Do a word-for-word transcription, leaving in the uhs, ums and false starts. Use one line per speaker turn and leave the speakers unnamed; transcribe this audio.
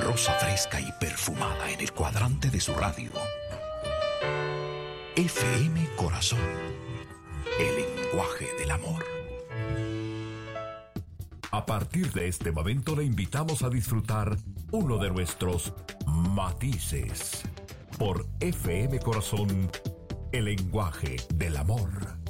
rosa fresca y perfumada en el cuadrante de su radio. F M Corazón, el lenguaje del amor.
A partir de este momento le invitamos a disfrutar uno de nuestros matices por F M Corazón, el lenguaje del amor.